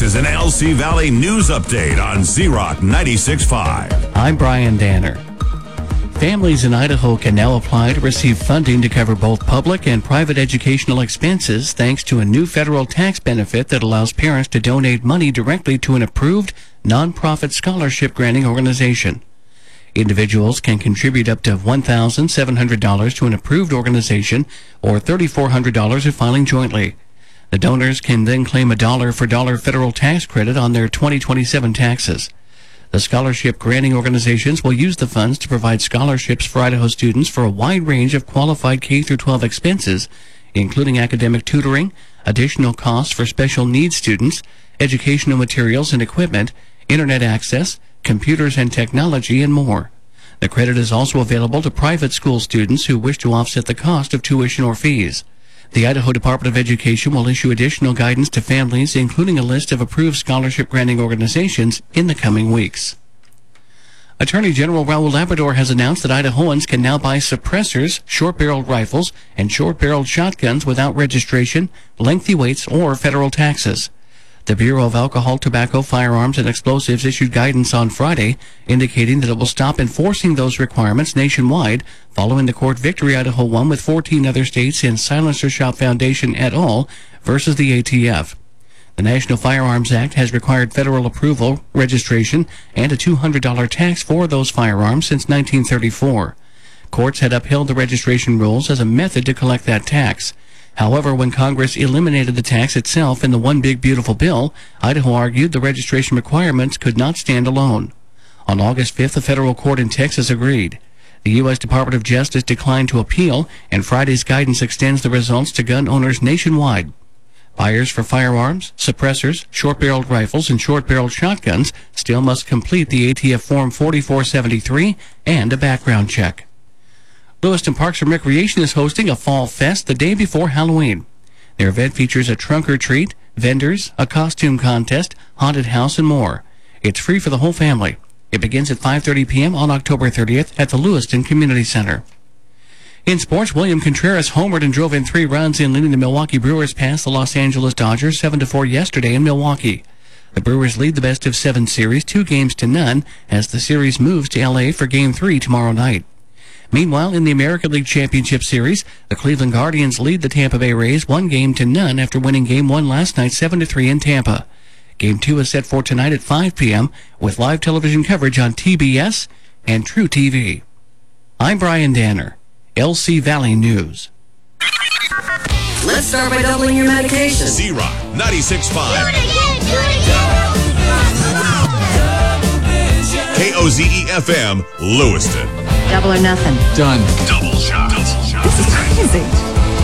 is an LC Valley news update on Z-Rock 96.5. I'm Brian Danner. Families in Idaho can now apply to receive funding to cover both public and private educational expenses thanks to a new federal tax benefit that allows parents to donate money directly to an approved nonprofit scholarship granting organization. Individuals can contribute up to $1,700 to an approved organization or $3,400 if filing jointly. The donors can then claim a dollar-for-dollar federal tax credit on their 2027 taxes. The scholarship granting organizations will use the funds to provide scholarships for Idaho students for a wide range of qualified K-12 expenses, including academic tutoring, additional costs for special needs students, educational materials and equipment, internet access, computers and technology, and more. The credit is also available to private school students who wish to offset the cost of tuition or fees. The Idaho Department of Education will issue additional guidance to families, including a list of approved scholarship-granting organizations, in the coming weeks. Attorney General Raul Labrador has announced that Idahoans can now buy suppressors, short-barreled rifles, and short-barreled shotguns without registration, lengthy waits, or federal taxes. The Bureau of Alcohol, Tobacco, Firearms, and Explosives issued guidance on Friday, indicating that it will stop enforcing those requirements nationwide following the court victory Idaho won with 14 other states in Silencer Shop Foundation et al. Versus the ATF. The National Firearms Act has required federal approval, registration, and a $200 tax for those firearms since 1934. Courts had upheld the registration rules as a method to collect that tax. However, when Congress eliminated the tax itself in the One Big Beautiful Bill, Idaho argued the registration requirements could not stand alone. On August 5th, a federal court in Texas agreed. The U.S. Department of Justice declined to appeal, and Friday's guidance extends the results to gun owners nationwide. Buyers for firearms, suppressors, short-barreled rifles, and short-barreled shotguns still must complete the ATF Form 4473 and a background check. Lewiston Parks and Recreation is hosting a Fall Fest the day before Halloween. Their event features a trunk or treat, vendors, a costume contest, haunted house, and more. It's free for the whole family. It begins at 5:30 p.m. on October 30th at the Lewiston Community Center. In sports, William Contreras homered and drove in 3 runs in leading the Milwaukee Brewers past the Los Angeles Dodgers 7-4 yesterday in Milwaukee. The Brewers lead the best-of-7 series 2-0 as the series moves to L.A. for Game 3 tomorrow night. Meanwhile, in the American League Championship Series, the Cleveland Guardians lead the Tampa Bay Rays 1-0 after winning Game 1 last night 7-3 in Tampa. Game 2 is set for tonight at 5 p.m. with live television coverage on TBS and True TV. I'm Brian Danner, LC Valley News. Let's start by doubling your medication. Z-Rock 96.5. KOZE-FM, Lewiston. Double or nothing. Done. Double shot. This is crazy.